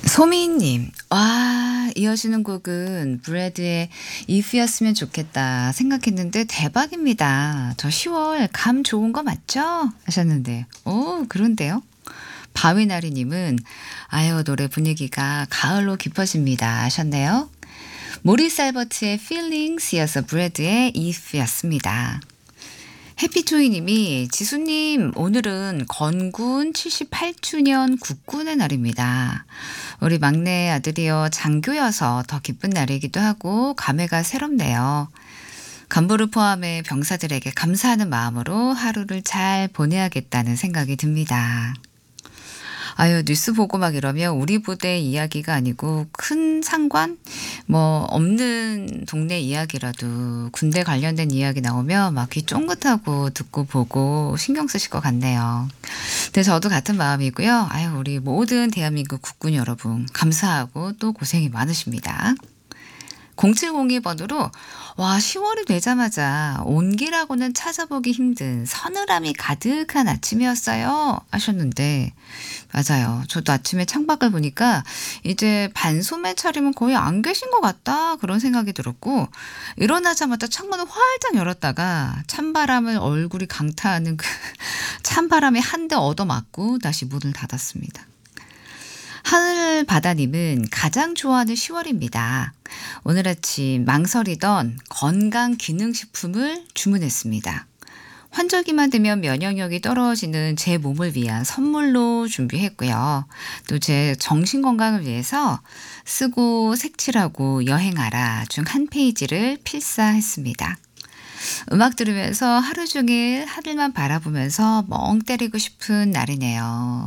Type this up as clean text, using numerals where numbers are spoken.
소미님, 와, 이어지는 곡은 브래드의 If였으면 좋겠다 생각했는데 대박입니다. 저 10월 감 좋은 거 맞죠? 하셨는데, 오, 그런데요? 바위나리님은, 아유, 노래 분위기가 가을로 깊어집니다. 하셨네요. 모리스 알버트의 Feelings 이어서 브래드의 If였습니다. 해피조이님이 지수님 오늘은 건군 78주년 국군의 날입니다. 우리 막내 아들이요 장교여서 더 기쁜 날이기도 하고 감회가 새롭네요. 간부를 포함해 병사들에게 감사하는 마음으로 하루를 잘 보내야겠다는 생각이 듭니다. 아유, 뉴스 보고 막 이러면 우리 부대 이야기가 아니고 큰 상관? 뭐, 없는 동네 이야기라도 군대 관련된 이야기 나오면 막 귀 쫑긋하고 듣고 보고 신경 쓰실 것 같네요. 근데 저도 같은 마음이고요. 아유, 우리 모든 대한민국 국군 여러분, 감사하고 또 고생이 많으십니다. 0702번으로 와 10월이 되자마자 온기라고는 찾아보기 힘든 서늘함이 가득한 아침이었어요 하셨는데 맞아요. 저도 아침에 창밖을 보니까 이제 반소매 차림은 거의 안 계신 것 같다 그런 생각이 들었고 일어나자마자 창문을 활짝 열었다가 찬바람을 얼굴이 강타하는 그 찬바람에 한 대 얻어맞고 다시 문을 닫았습니다. 하늘바다님은 가장 좋아하는 10월입니다. 오늘 아침 망설이던 건강기능식품을 주문했습니다. 환절기만 되면 면역력이 떨어지는 제 몸을 위한 선물로 준비했고요. 또 제 정신건강을 위해서 쓰고 색칠하고 여행하라 중 한 페이지를 필사했습니다. 음악 들으면서 하루 종일 하늘만 바라보면서 멍 때리고 싶은 날이네요.